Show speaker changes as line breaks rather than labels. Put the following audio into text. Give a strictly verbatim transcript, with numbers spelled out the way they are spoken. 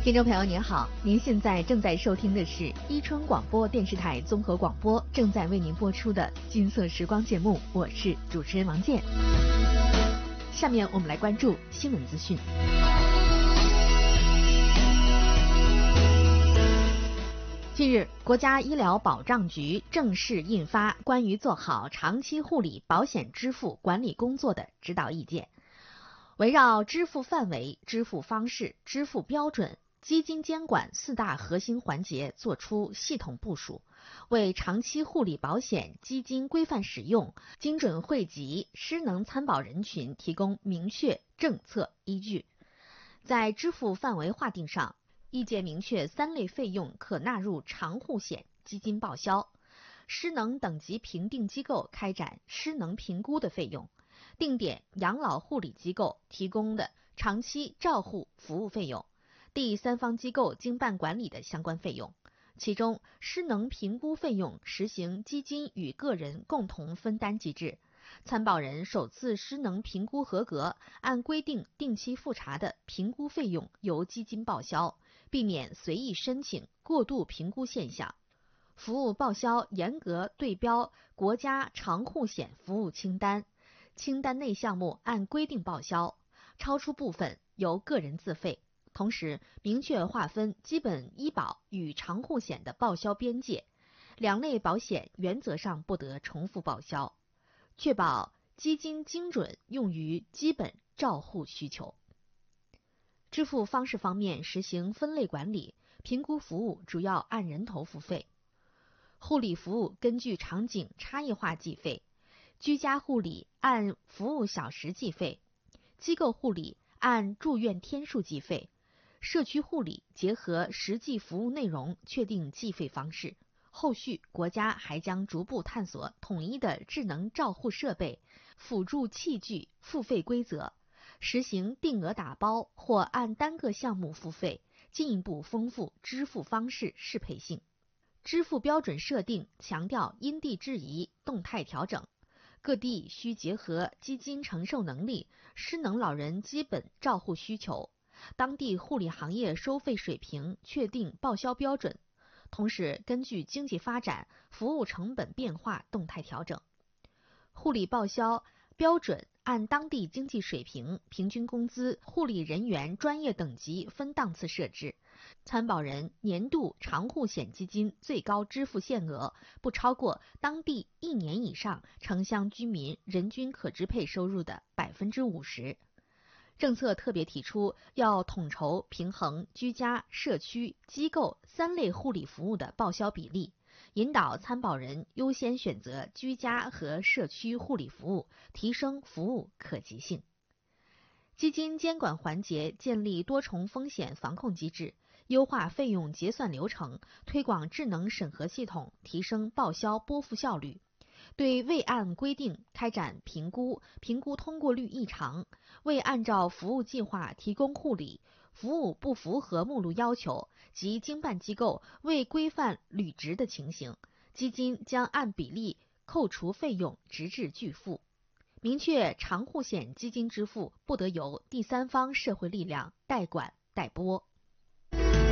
听众朋友您好，您现在正在收听的是伊春广播电视台综合广播正在为您播出的金色时光节目，我是主持人王健。下面我们来关注新闻资讯。近日，国家医疗保障局正式印发关于做好长期护理保险支付管理工作的指导意见，围绕支付范围、支付方式、支付标准、基金监管四大核心环节作出系统部署，为长期护理保险基金规范使用、精准惠及失能参保人群提供明确政策依据。在支付范围划定上，意见明确三类费用可纳入长护险基金报销：失能等级评定机构开展失能评估的费用，定点养老护理机构提供的长期照护服务费用，第三方机构经办管理的相关费用。其中，失能评估费用实行基金与个人共同分担机制，参保人首次失能评估合格，按规定定期复查的评估费用由基金报销，避免随意申请、过度评估现象。服务报销严格对标国家长护险服务清单，清单内项目按规定报销，超出部分由个人自费。同时，明确划分基本医保与长护险的报销边界，两类保险原则上不得重复报销，确保基金精准用于基本照护需求。支付方式方面，实行分类管理，评估服务主要按人头付费，护理服务根据场景差异化计费，居家护理按服务小时计费，机构护理按住院天数计费，社区护理结合实际服务内容确定计费方式。后续国家还将逐步探索统一的智能照护设备、辅助器具付费规则，实行定额打包或按单个项目付费，进一步丰富支付方式适配性。支付标准设定强调因地制宜、动态调整，各地需结合基金承受能力、失能老人基本照护需求、当地护理行业收费水平确定报销标准，同时根据经济发展、服务成本变化动态调整。护理报销标准按当地经济水平、平均工资、护理人员专业等级分档次设置，参保人年度长护险基金最高支付限额不超过当地一年以上城乡居民人均可支配收入的百分之五十。政策特别提出，要统筹平衡居家、社区、机构三类护理服务的报销比例，引导参保人优先选择居家和社区护理服务，提升服务可及性。基金监管环节建立多重风险防控机制，优化费用结算流程，推广智能审核系统，提升报销拨付效率。对未按规定开展评估，评估通过率异常，未按照服务计划提供护理，服务不符合目录要求及经办机构未规范履职的情形，基金将按比例扣除费用，直至拒付。明确长护险基金支付不得由第三方社会力量代管代拨。